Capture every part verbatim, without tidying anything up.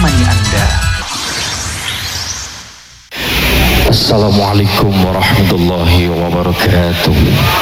menemani Anda. Assalamualaikum warahmatullahi wabarakatuh.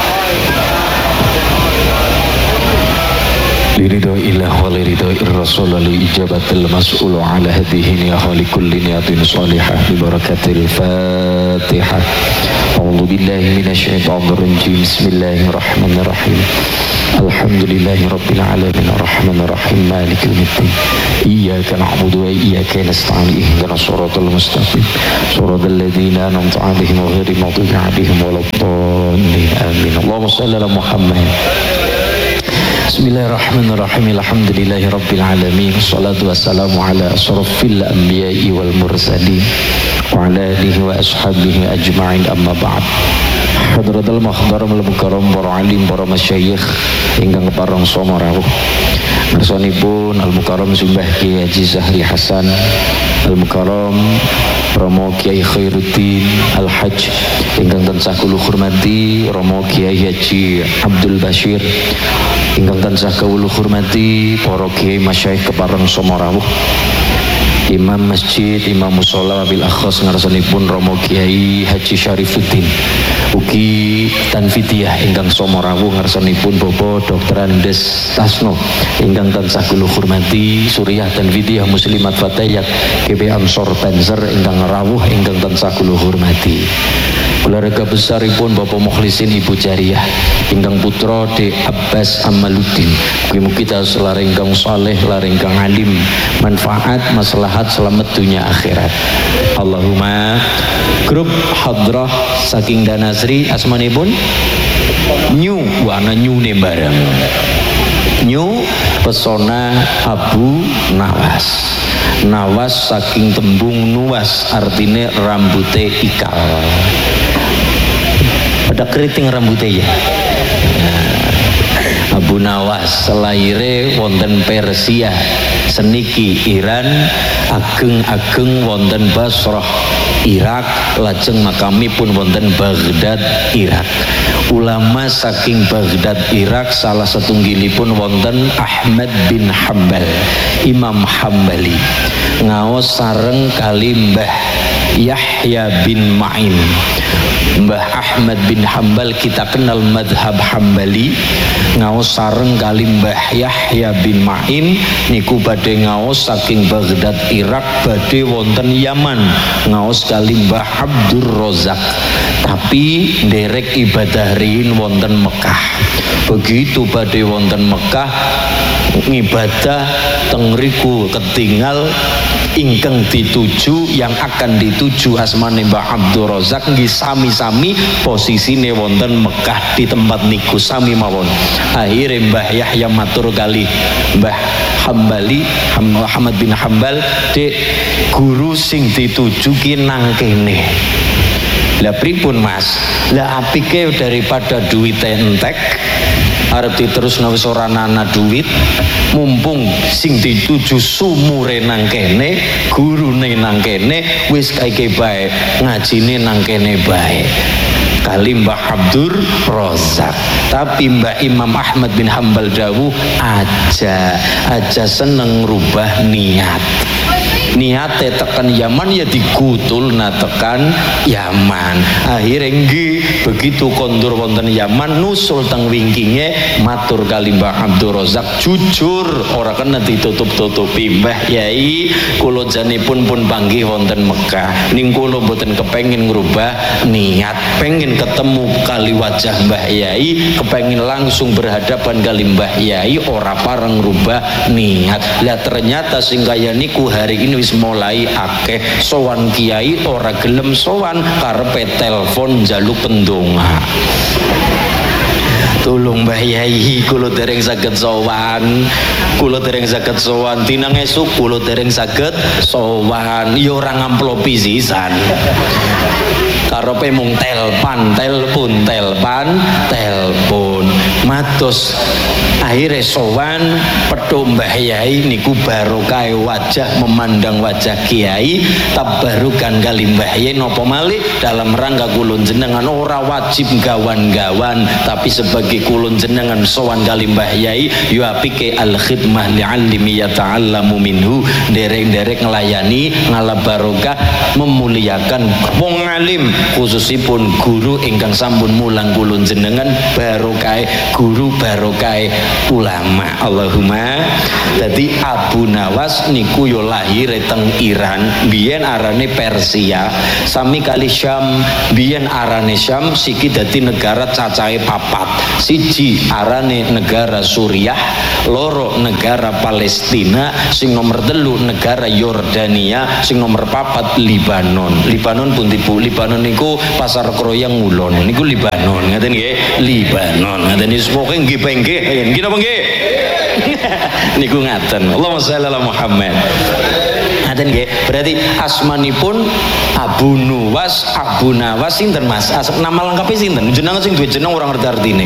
Liridhoillah wa liridhoir rasul li ijabatil mas'ul ala hadihin ya khali kulli niyatin salihah bi barakatil fatihah. A'udzu billahi minasyaitonir rajim. Bismillahirrahmanirrahim. Alhamdulillahi rabbil alamin arrahmanir rahim maliki yaumiddin. Iyyaka na'budu wa iyyaka nasta'in ihdinas siratal mustaqim siratal ladzina an'amta 'alaihim ghairil maghdubi 'alaihim waladdallin. Amin. Allahumma shalli ala Muhammad. Bismillahirrahmanirrahim. Alhamdulillahi rabbil alamin. Salatu wassalamu ala asrafil anbiya'i wal mursalin wa ala alihi wa ashabihi ajma'in, amma ba'd. Hadratul makhdaram al-mukarram para alim para masyayikh ingkang kepareng sama rawuh ngarsanipun al-mukarram Simbah Kiai Haji Zahri Hasan al-mukarram Romo Kiai Khairuddin Al-Hajj ingkang tansah kula hormati Romo Kiai Haji Abdul Bashir ingkang tansah kula hormati para kiai masyayikh kepareng sama rawuh Imam Masjid, Imam Mushola bil akhos ngarsanipun Romo Kiai Haji Syarifuddin ugi Tanfidiyah ingkang sama rawuh ngarsanipun Bapak Dokter Andes Tasno ingkang tansah kula hormati Suriah Tanfidiyah Muslimat Fatayat G B Ansor Panzer ingkang rawuh ingkang tansah kula hormati keluarga besaripun Bapak Mukhlisin Ibu Jariyah ingkang putra D Abbas Amaluddin mugi-mugi taus laringkang saleh laringkang alim manfaat maslahat selamat dunia akhirat. Allahumma. Grup hadrah saking Danasri asmanipun New wana New ne bareng New Pesona Abu Nawas. Nawas saking tembung nuwas artinya rambute ikal. Pada keriting rambutnya ya. Nah, Abu Nawas selaire wonten Persia seniki Iran ageng-ageng wonten Basrah Irak lajeng makamipun wonten Baghdad Irak. Ulama saking Baghdad Irak salah satunggilipun wonten Ahmad bin Hambal Imam Hambali ngaos sareng kali Mbah Yahya bin Ma'in. Mbah Ahmad bin Hambal kita kenal madhab Hambali ngaos sareng kali Mbah Yahya bin Ma'in niku badhe ngaos saking Baghdad Irak badhe wonten Yaman ngaos kali Mbah Abdur Rozak tapi nderek ibadah riyin wonten Mekah. Begitu badhe wonten Mekah ngibadah tengriku ketinggal ingkang dituju yang akan dituju asmane Mbah Abdur Rozak nggih sami-sami posisine wonten Mekah di tempat niku sami mawon. Akhire Mbah Yahya matur kali Mbah Hambali Muhammad bin Hambal, "Dek, guru sing dituju ki nang kene." Lah pripun Mas? Lah apike daripada duwite entek arep diterusno wis ora ana duit, mumpung sing dituju sumure nang kene, gurune nang kene, wis kaeke bae ngajine nang kene bae. Kali Mbah Abdur Rozak. Tapi Mbah Imam Ahmad bin Hambal dawuh aja aja seneng rubah niat. Niate tekan Yaman ya digutul na tekan Yaman. Akhirnya nggih begitu kondur wonten Yaman nusul teng wingkinge matur kali Mbah Abdur Rozak jujur ora kena ditutup-tutupi Mbah Yai kula janipun pun panggih wonten Mekah ning kula mboten kepengin ngrubah niat pengen ketemu kali wajah Mbah Yai kepengin langsung berhadapan kali Mbah Yai ora pareng ngrubah niat. Lah ternyata sing kaya niku hari ini wis mulai akeh sowan kiai ora gelem sowan karepe telepon njaluk pendonga. Tolong Mbah Yai kula dereng saged sowan, kula dereng saged sowan dinang esuk kula dereng saged sowan ya ora ngamplopi sisan. Karepe mung telpan, telpon, telpan, telpon. matos akhirnya sowan petuk Mbah Yai niku barokah wajah memandang wajah Kiai tabarukan kali Mbah Yai nopo malih dalam rangka kulun jenengan ora wajib gawan-gawan tapi sebagai kulun jenengan sowan kali Mbah Yai yo apike al khidmah li'allimi yata'allamu minhu derek-derek ngelayani ngalap barokah memuliakan wong alim khususipun guru ingkang sampun mulang kulun jenengan barokah guru barokah ulama. Allahumma. Jadi Abu Nawas niku yo lahir teng Iran biyen arane Persia sami kali Syam biyen arane Syam siki dadi negara cacahe papat siji arane negara Suriah loro negara Palestina sing nomor telu negara Yordania sing nomor papat Libanon. Libanon pun tipu Libanon niku pasar kroyang ngulon niku Libanon ngaten nggih Libanon ngaten pokoke nggih penggih nggih napa nggih niku ngaten. Allahumma shalli ala Muhammad. Ngaten nggih. Berarti asmanipun Abu Nuwas, Abu Nawas sinten Mas? Nama lengkapnya sinten? Jenengan sing duwe jeneng ora ngerti artine.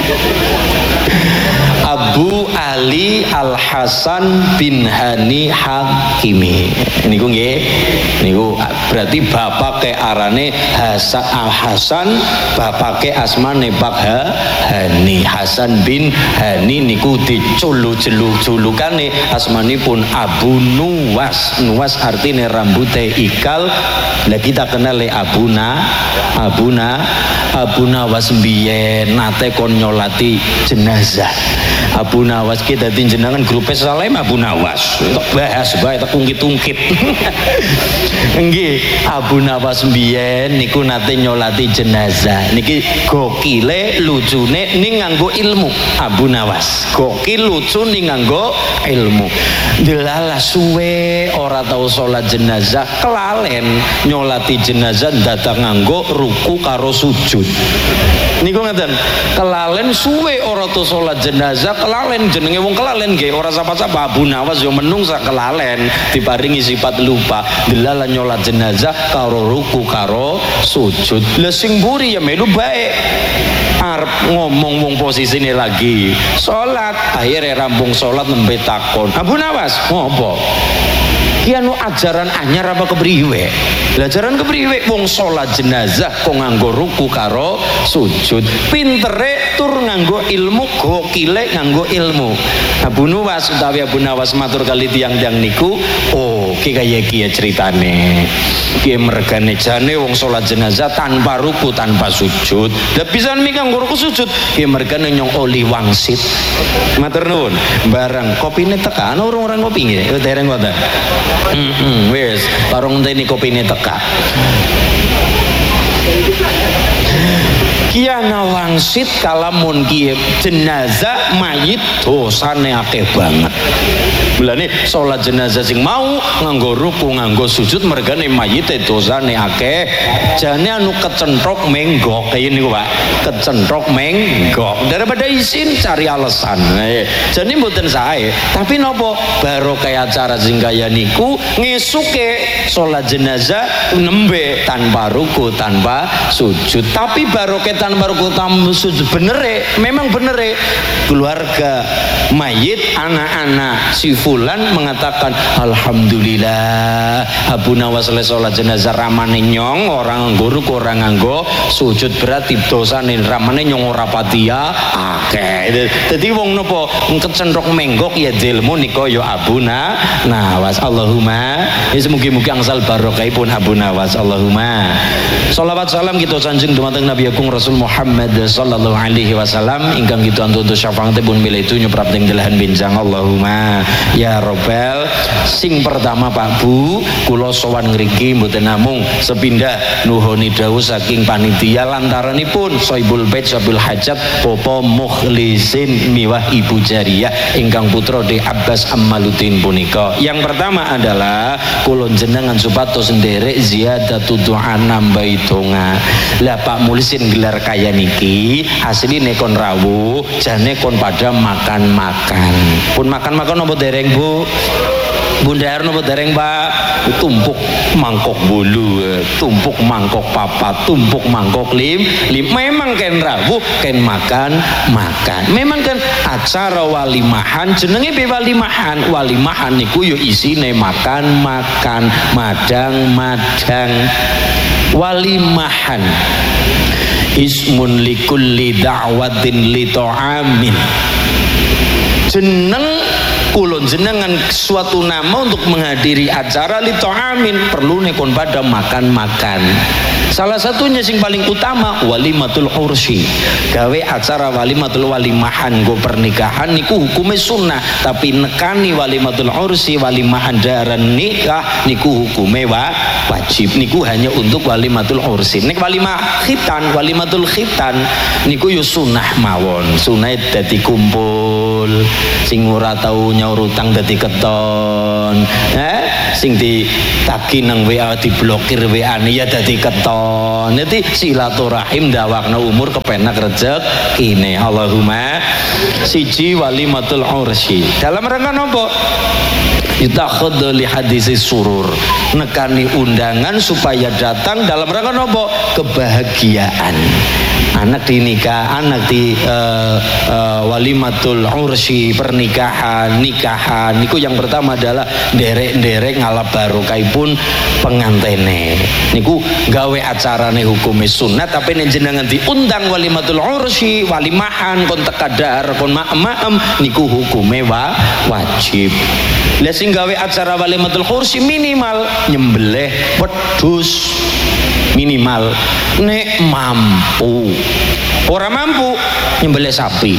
Abu Ali Al Hasan bin Hani Hakimi. Niku nggih. Niku berarti bapake arane Hasan Al Hasan, bapake asmane Pak Hani. Hasan bin Hani niku diculu-julu-julukane asmanipun Abu Nuwas. Nuwas artine rambute ikal. Lah kita kenal le Abuna, Abuna, Abu Nawas mbiyen nate kon nyolati jenazah. Abu Nawas ki dadi jenengan grupe Salem Abu Nawas. Tok bahas bae tok ungkit-ungkit. Nggih, Abu Nawas mbiyen niku nate nyolati jenazah. Niki gokile lucune ning nganggo ilmu. Abu Nawas. Gokil lucu ning nganggo ilmu. Delala suwe ora tau salat jenazah kelalen nyolati jenazah datang nganggo ruku karo sujud. Niku ngeten, kelalen suwe ora tau salat jenazah kelalen jenenge wong kelalen nggih ora sapa-sapa. Abu Nawas yo menungsa kelalen diparingi sifat lupa delala nyolat jenazah karo ruku karo sujud. Lah sing mburi ya melu bae arep ngomong wong posisine lagi salat akhirnya rampung salat nembe takon Abu Nawas ngopo ki anu ajaran anyar apa kepriwe? Ajaran kepriwe wong salat jenazah kok nganggo ruku karo sujud. Pintere tur nganggo ilmu, gokile nganggo ilmu. Abu Nawas utawi Abu Nawas matur kali tiang-tiang niku, oh ki kaya ki ceritane. Ki mergane jane wong salat jenazah tanpa ruku tanpa sujud. Lah pisan mi nganggo ruku sujud, ki mergane nyong oli wangsit. Matur nuwun. Bareng kopine teka ana urung-urung kopi nggih. Dereng ngoten. Hmm, wes, parong ini kopi ini teka. Kiana wangsit kalamun kiye jenazah mayit dosane akeh banget. Mulane salat jenazah sing mau nganggo ruku nganggo sujud mergane mayite dosane akeh. Jane anu kecentrok menggok kaya niku Pak. Kecentrok menggok daripada isin cari alasan. Eh, jane mboten sae. Tapi napa barokah acara sing kaya niku ngesuke salat jenazah nembe tanpa ruku tanpa sujud. Tapi barokah tanpa ruku tanpa sujud benere, memang benere. Keluarga mayit anak-anak si fulan mengatakan alhamdulillah Abu Nawas le salat jenazah ramane nyong orang nganggo ruku orang nganggo sujud berarti dosane ramane nyong ora patia akeh. Dadi wong napa kecentrok menggok ya ilmu nika ya Abu Nawas. Allahumma ya mugi-mugi angsal barokahipun Abu Nawas. Allahumma shalawat salam kita sanjung dumateng Nabi Agung Rasul Muhammad sallallahu alaihi wasallam ingkang kita antutu syafaatipun milih itu nyuprapting delahan binjang. Allahumma ya Robbal. Sing pertama Pak Bu kula sowan ngriki mboten namung sepindah nuhoni dawuh saking panitia lantaranipun Soibul Bait Soibul Hajat Popo Mukhlisin miwah Ibu Jariyah ingkang putra De Abbas Ammaluddin punika. Yang pertama adalah kula jenengan supados nderek ziyadatu doa nambahi donga. Lah Pak Mulisin gelar kaya niki asline kon rawuh jane kon pada makan-makan. Pun makan-makan apa dereng Bu? Bundar napa dereng Pak? Tumpuk mangkok bulu, tumpuk mangkok papat, tumpuk mangkok lim, lim. Memang ken rawuh, ken makan, makan. Memang kan acara walimahan jenenge be walimahan. Walimahan niku yo isine makan, makan, madang, madang. Walimahan ismun likulli da'watin li ta'amin. Jeneng kulon jenengan suatu nama untuk menghadiri acara li ta'amin, perlu nekon pada makan-makan. Salah satunya sing paling utama walimatul ursi. Gawe acara walimatul walimahan go pernikahan niku hukumnya sunnah, tapi nekani walimatul ursi walimahan daran nikah niku hukumnya wa, wajib. Niku hanya untuk walimatul ursi. Nek walimah khitan, walimatul khitan niku yo sunnah mawon. Sunnah dadi kumpul, sing ora tau nyaur utang dadi keton, eh sing ditagi nang W A diblokir W A-ne ya dadi keton. Nanti silaturahim dawakna umur kepenak rezek kini. Allahumma siji walimatul ursi. Dalam rangka nopo? Yutakhadhu li hadisi surur, nekani undangan supaya datang dalam rangka nopo? Kebahagiaan. Anak dinikah, anak di uh, uh, walimatul ursi, pernikahan, nikahan. Niku yang pertama adalah derek-derek ngalap barokaipun pengantene. Niku gawe acarane hukume sunat, tapi nek jenengan diundang walimatul ursi, walimahan kon tekadar, kon maem-maem niku hukume wa, wajib. Lah sing gawe acara walimatul ursi minimal nyembelih wedhus. Minimal nek mampu, orang mampu nyembelih sapi.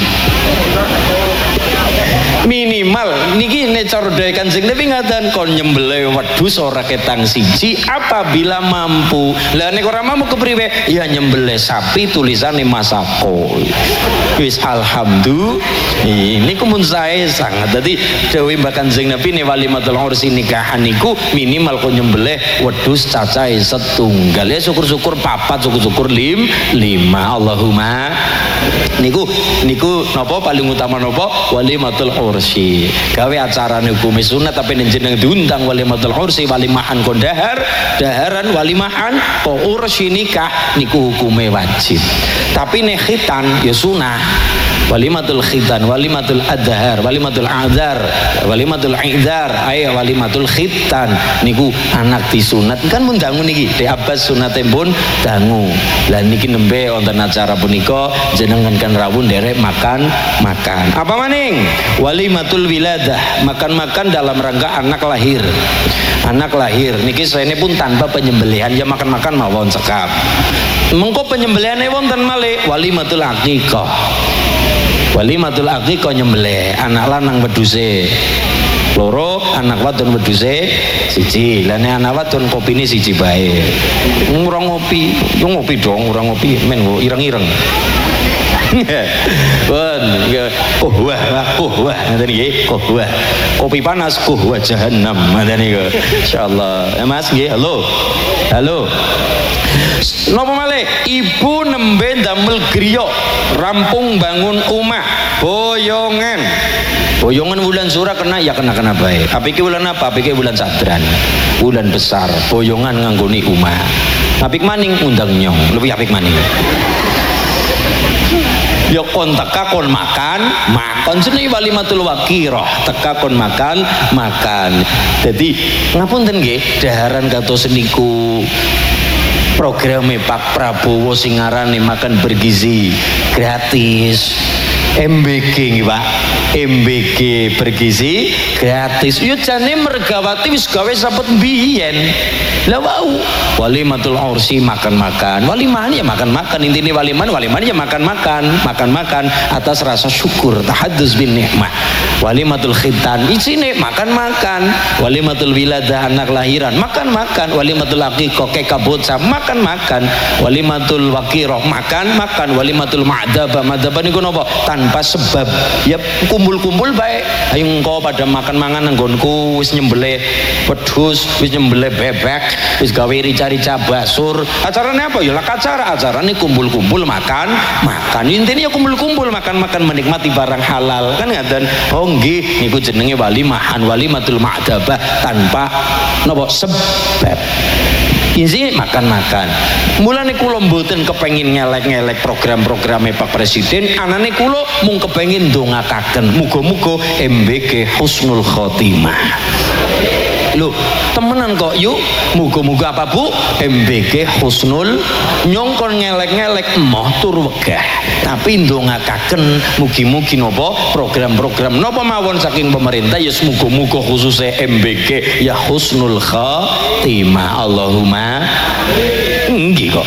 Minimal niki nek cara daya Kanjeng Nabi ngaten kon nyembelih wedhus ora ketang siji apabila mampu. Lah nek ora mampu kepriwe? Ya nyembelih sapi tulisane masako. Wis alhamdulillah. Ini kumun saya sangat. Dadi dawuh Mbak Kanjeng Nabi nek walimatul ursi nikahan niku minimal kon nyembelih wedhus cacahe setunggal. Ya syukur-syukur papat, syukur-syukur lim lima. Allahumma niku niku napa paling utama napa? Walimatul ursi. Gawe acarane hukum sunat tapi nek jeneng diundang walimatul ursi walimahan kon dahar, daharan walimahan kok ursi nikah niku hukume wajib. Tapi nek khitan ya sunah. Walimatul khitan, walimatul adhar, walimatul adhar, walimatul idhar, ay walimatul khitan niku anak disunat kan mun dangu niki de abbas sunate pun dangu. Lah niki nembe wonten acara punika jenengan kan rawuh nderek makan makan. Apa maning? Walimatul wiladah, makan-makan dalam rangka anak lahir. Anak lahir niki srene pun tanpa penyembelihan ya makan-makan mawon sekap. Mengko penyembelihane wonten malih walimatul aqiqah. Walimatul aqiqah nyembelih anak lanang wedhuse loro, anak wadon wedhuse siji. Lah nek anak wadon kopine siji bae. Ora ngopi, yo ngopi dong, ora ngopi men ireng-ireng. Pun ya kohwah, kohwah ngoten nggih, kohwah. Kopi panas kohwah jahanam ngoten niku. Insyaallah. Ya Mas nggih, halo. Halo. Napa malih? Ibu nembe ndamel griya, rampung bangun omah, boyongan. Boyongan bulan surah kena ya kena-kena baik. Apike bulan apa? Apike bulan sadran. Bulan besar, boyongan nganggoni omah. Apik maning undang nyong, lebih apik maning. Ya kon teka kon makan, makan jenenge walimatul wakirah, teka kon makan, makan. Jadi ngapunten nggih, daharan kados niku program Pak Prabowo sing ngarane makan bergizi gratis. M B G nggih Pak, M B G bergizi gratis. Yo jane mergawati wis gawe sapet biyen. Lah wau walimatul ursi makan-makan, walimahan ya makan-makan, intine walimahan walimahan ya makan-makan, makan-makan atas rasa syukur, tahaddus bin nikmah. Walimatul khitan isine makan-makan, walimatul wiladah anak lahiran makan-makan, walimatul aqiqah kekabotsa makan-makan, walimatul wakirah makan-makan, walimatul ma'dabah ma'dabah niku napa? Tanpa sebab ya kumpul-kumpul baik. Ayo engkau pada makan-mangan nggonku wis nyembelih wedhus, wis nyembelih bebek, wis gawe rica-rica basur. Acarane apa? Ya lah acara, acarane kumpul-kumpul makan, makan. Intinya ya kumpul-kumpul makan-makan menikmati barang halal. Kan ngaten. Oh nggih niku jenenge walimahan walimatul ma'dabah tanpa napa sebab. Ini makan-makan. Mulane kula mboten kepengin ngelek-ngelek program-programe Pak Presiden, anane kula mung kepengin ndongakaken muga-muga M B K husnul khotimah. Loh, temenan kok yuk. Muga-muga apa Bu? M B K husnul nyongkon ngelek-ngelek emoh tur wegah. Tapi ndongakaken mugi-mugi napa program-program napa mawon saking pemerintah ya muga-muga khususnya M B K ya husnul khotimah. Allahumma nggih kok.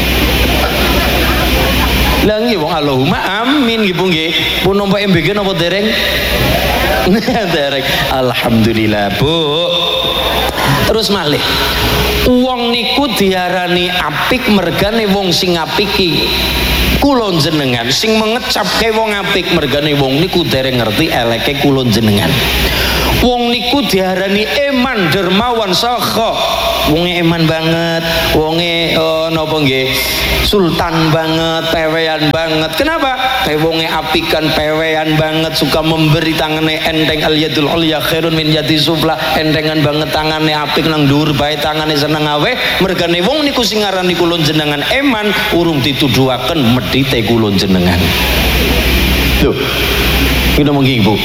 Lah nggih wong Allahumma amin nggih Bu nggih. Pun nampa M B K napa dereng? Dereng. Alhamdulillah Bu. Terus malih wong niku diarani apik mergane wong sing apiki kula jenengan sing mengecapke wong apik mergane wong niku dereng ngerti eleke kula jenengan. Wong niku diarani eman dermawan sakha wonge eman banget wonge uh, napa nggih sultan banget pewean banget. Kenapa? Kayak wonge apikan pewean banget suka memberi tangane enteng al yadul ulya khairun min yadi sufla entengan banget tangane apik nang dhuwur bae tangane seneng aweh mergane wong niku sing ngarani kula jenengan eman urung dituduhaken medhite kula jenengan. Lho kita mungkin Bu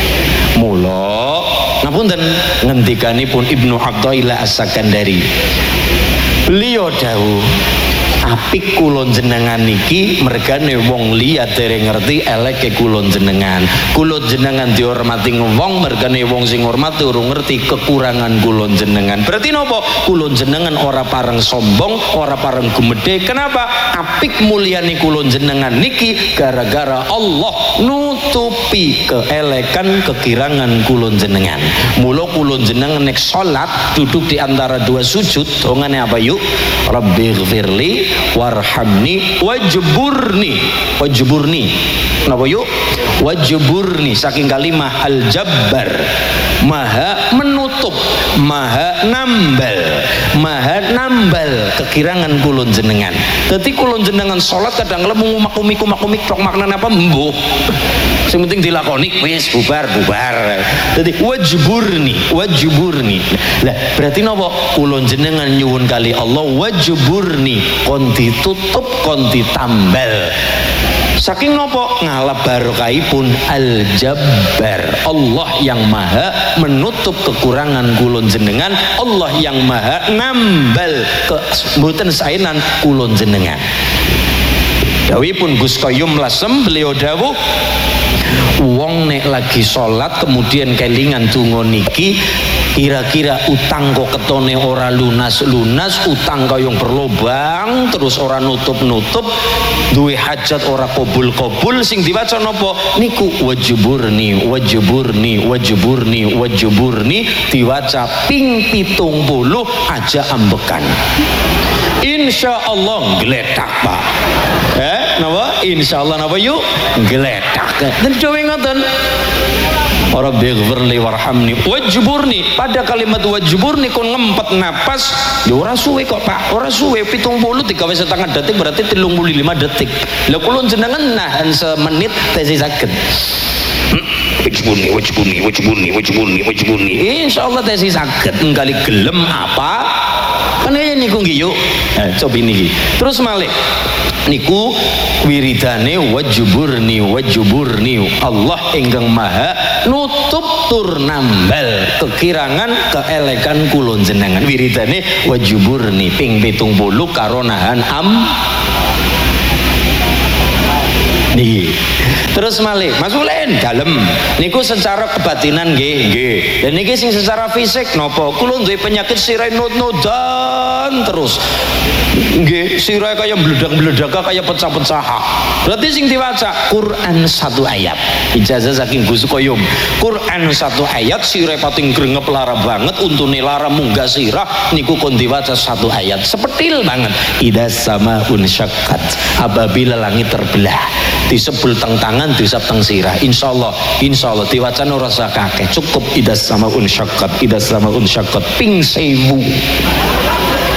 mula ngapunten ngendikanipun Ibnu Athaillah As-Sakandari beliau dawuh apik kula jenengan niki mergane wong liya dereng ngerti eleke kula jenengan. Kula jenengan dihormati wong mergane wong sing hormati urung ngerti kekurangan kula jenengan. Berarti napa? Kula jenengan ora pareng sombong, ora pareng gumedhe. Kenapa? Apik mulyane kula jenengan niki gara-gara Allah nutupi keelekan kekirangan kula jenengan. Mula kula jenengan nek salat duduk di antara dua sujud dongane apa yuk? Rabbighfirli warhamni wajburni wajburni napa yuk wajburni saking kalimah al-jabbar maha menutup maha nambal maha nambal kekirangan kula jenengan. Dadi kula jenengan salat kadang lemu makumik makumik tok maknane apa mbuh sing penting dilakoni wis bubar bubar. Dadi wajburni wajburni lah berarti napa kula jenengan nyuwun kali Allah wajburni kon ditutup kon ditambal saking nopo ngalap barokahipun al-jabbar Allah yang maha menutup kekurangan kulon jenengan Allah yang maha nambal kesembutan sainan kulon jenengan. Dawuhipun Gus Qayyum Lasem beliau dawuh wong nek lagi sholat kemudian kelingan donga niki kira-kira utang kok ketone ora lunas-lunas utang kayong berlobang terus ora nutup-nutup duwe hajat ora kabul-kabul sing diwaca napa niku wajuburni wajuburni wajuburni wajuburni diwaca ping pitung puluh aja ambekan insyaallah gletak Pak eh napa insyaallah napa yuk gletak dan coba ngoten Rabbighfirli warhamni wajburni pada kalimat wajburni kon ngempet napas ya ora suwe kok Pak ora suwe pitung puluh digawe setengah detik berarti telung puluh lima detik lha kula jenengan nahan semenit tesi saged wajburni wajburni wajburni wajburni wajburni insyaallah tesi saged enggali gelem apa kan ya niku nggih yuk eh, coba niki terus malih niku wiridane wajuburni wajuburni Allah ingkang maha nutup tur nambal kekirangan keelekan kulon jenengan wiridane wajuburni ping pitung puluh karo nahan am niki terus malih masulen dalem niku secara kebatinan nggih nggih dan niki sing secara fisik napa kula duwe penyakit sirah nut-nutan terus nggih sirah kaya bledak-bledak kaya pecah-pecah berarti sing diwaca Quran satu ayat ijazah saking Gus Qayyum Quran satu ayat sirah pating grengep lara banget untune lara munggah sirah niku kon diwaca satu ayat sepetil banget idas sama unsyaqqat apabila langit terbelah disebul teng tangan disap teng sirah insyaallah insyaallah diwacan ora usah kakek cukup idas sama unsyaqqat idas sama unsyaqqat ping sewu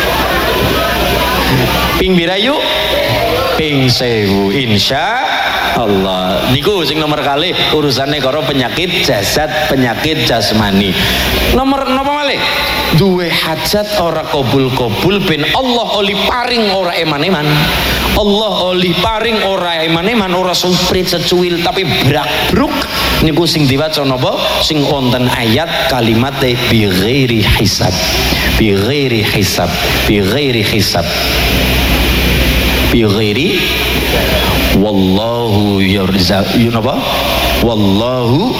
ping birayu ping sewu insya Allah. Niku sing nomor kali urusane karo penyakit jasad, penyakit jasmani. Nomor napa malih? Duwe hajat ora kabul-kabul ben Allah oli paring ora eman-eman. Allah oli paring ora eman-eman, ora suprit secuil tapi brak-bruk. Niku sing diwaca napa? Sing wonten ayat kalimate bi ghairi hisab. Bi ghairi hisab, bi ghairi hisab. Bi ghairi wallahu yarza you know apa? Wallahu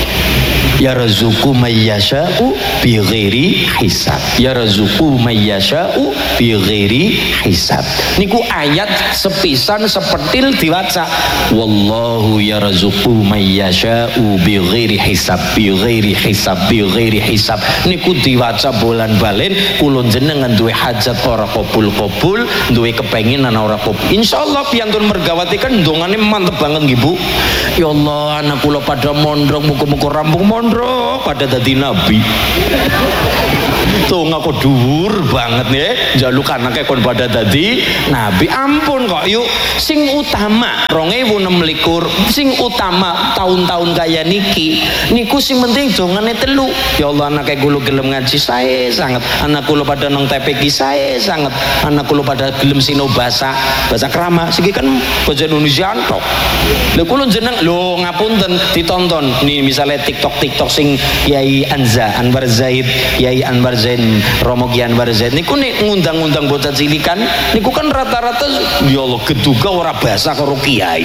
yarzuqu may yasha'u bi ghairi hisab. Yarzuqu may yasha'u bi ghairi hisab. Niku ayat sepisan sepetil diwaca wallahu yarzuqu may yasha'u bi ghairi hisab, bi ghairi hisab, bi ghairi hisab. Niku diwaca bolan-balen kula jenengan duwe hajat ora kabul-kabul, duwe kepenginan ora kabul. Insyaallah piyantun mergawati kan ndongane mantep banget nggih Bu. Ya Allah anak kula pada mondok muga-muga rampung mondok pada dadi nabi. Tuh ngaku dhuwur banget nih njaluk anake kon pada dadi nabi. Ampun kok yuk sing utama dua ribu enam belas sing utama tahun-tahun kaya niki niku sing penting dongane telu. Ya Allah anake kula gelem ngaji sae sangat, anak kula pada nang T P K sae sangat, anak kula pada gelem sinau bahasa bahasa krama siki kan bahasa Indonesia tok. Lha kula jeneng lho ngapunten ditonton nih misalnya TikTok TikTok sing Yai Anza Anwar Zaid, Yai Anwar Zaid, Romo Ki Anwar Zaid niku nek ngundang-undang bocah cilikan niku kan rata-rata ya Allah geduga ora bahasa karo kiai.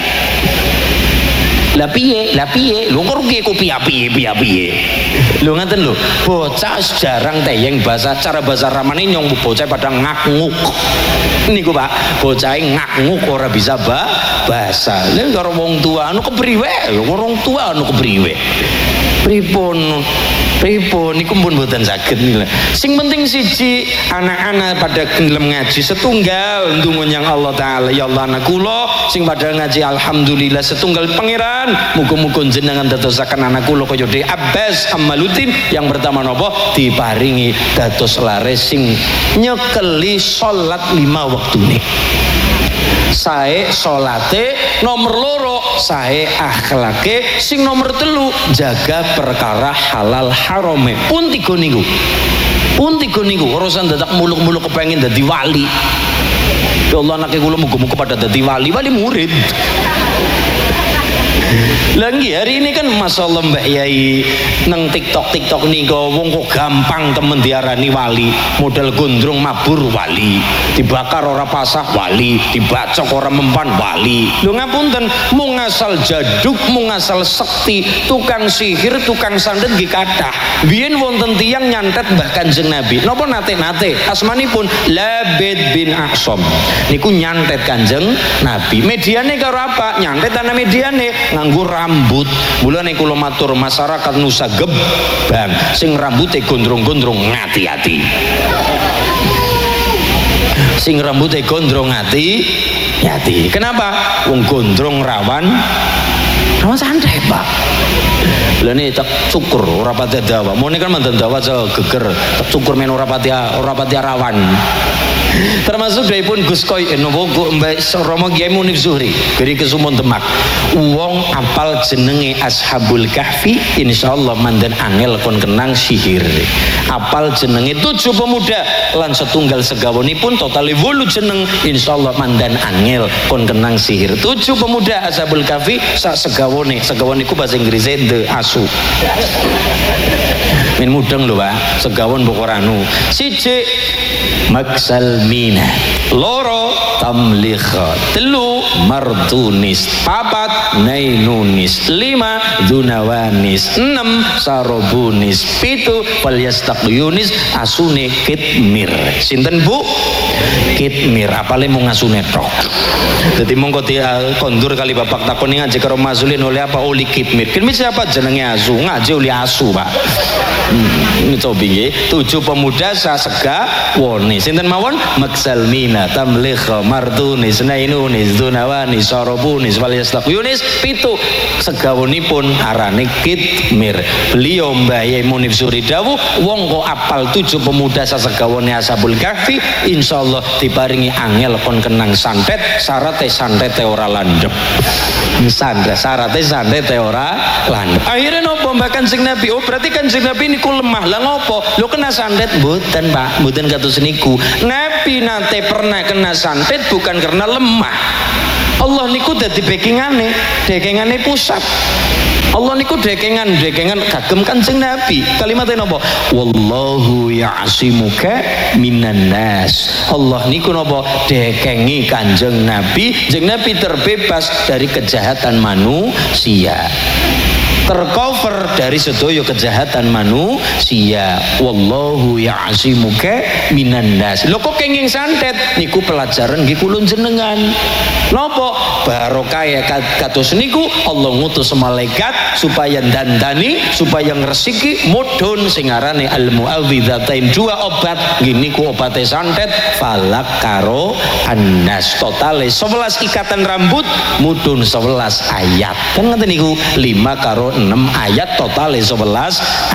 Lah piye? Lah piye? Lho kok piye ku piye-piye piye-piye. Lho ngaten lho, bocah jarang teyeng bahasa cara bahasa ramane nyong bocah pada ngak-nguk. Niku Pak, bocah ngak-nguk ora bisa ba bahasa. Lha karo wong tua anu kepriwe? Wong tua anu kepriwe? Pripun pripun niku pun mboten saged nila. Sing penting siji anak-anak pada gelem ngaji setunggal ndonga nyang Allah taala. Ya Allah anak kula sing pada ngaji alhamdulillah setunggal pangeran muga-muga jenengan dadosaken anak kula kaya Dek Abbas Amaluddin yang pertama napa diparingi dados laris sing nyekeli salat lima wektune. Sae salate nomor loro, sae akhlake sing nomor telu jaga perkara halal harame. Pun tiga niku pun tiga niku urusan dadak muluk-muluk kepengin dadi wali. Ya Allah anake kula muga-muga pada dadi wali, wali murid. Lagi hari ini kan masalah Mbak Yai nang TikTok TikTok nih kok wong kok gampang temen diarani wali, modal gondrong mabur wali, dibakar ora pasah wali, dibacok ora mempan wali. Lho ngapunten, mung ngasal jaduk, mung ngasal sekti, tukang sihir, tukang santet nggih kathah. Biyen wonten tiyang nyantet Mbah Kanjeng Nabi. Napa nate-nate asmanipun Labid bin Aqsam. Niku nyantet Kanjeng Nabi. Mediane karo apa? Nyantet ana mediane nganggo rambut. Mulane kula matur masyarakat Nusa Gebang sing rambute gondrong-gondrong ngati-ati. Sing rambute gondrong ngati ngati. Kenapa? Wong gondrong rawan rawan santet, Pak. Lah ini tak cukur ora pati dawa. Mone kan mantan dawa aja geger. Tak cukur men ora pati ora pati rawan. Termasuk daipun Gus Koy nopo Mbak Romo Kiai Munif Zuhri dari Kesumon Demak. Wong apal jenenge Ashabul Kahfi insyaallah mandan angel kon kenang sihir. Apal jenenge tujuh pemuda lan setunggal segawonipun total wolu jeneng insyaallah mandan angel kon kenang sihir. Tujuh pemuda Ashabul Kahfi sak segawone. Segawon iku bahasa Inggrisnya the asu. Min mudeng lho Pak, segawon bokoranu. Siji maksal mina, loro tamlikha, telu martunis, papat nainunis, lima dunawanis, enam sarobunis, pitu palyastaqyunis, asune kitmir. Sinten Bu? Kitmir. Apale mung asune tok. Dadi mongko di kondur kali bapak takoni ngaji karo Mazulin oleh apa oli kitmir. Kitmir siapa jenenge asu? Ngaji oli asu, Pak. Hmm, ini cobi nggih. Tujuh pemuda sasega woni. Sinten mawon? Maksalmina, tamlikha, martunis, nainunis, dunawanis, sarobunis, walyastaqyunis, pitu segawonipun arane kitmir. Beliau Mbah Yai Munif Zuhri dawuh, wong kok apal tujuh pemuda sasegawone Ashabul Kahfi, insyaallah Allah diparingi angel kon kenang santet, syaratnya santet ora landhep. Santet syaratnya santet ora landhep. Akhirnya nopo mbak Kanjeng Nabi? Oh berarti Kanjeng Nabi niku lemah. Lah ngopo? Lo kena santet? Mboten Pak, mboten kados niku. Nabi nate pernah kena santet bukan karena lemah. Allah niku dadi backingane, dekengane pusat. Allah niku dekengan dekengan kagem Kanjeng Nabi. Kalimatnya napa? Wallahu ya'simuka minan nas. Allah niku napa? Dekengi Kanjeng Nabi. Kanjeng Nabi terbebas dari kejahatan manusia, tercover dari sedaya kejahatan manusia. Wallahu ya'simuka minan nas. Lho kok kenging santet niku pelajaran nggih kula jenengan. Napa? Barokah ya kados niku Allah ngutus malaikat supaya dandani, supaya ngresiki mudhun sing arane al muawwidzatain, dua obat nggih niku obate santet falak karo annas. Totale sebelas ikatan rambut mudhun sebelas ayat. Kan ngoten niku lima karo enam ayat totale sebelas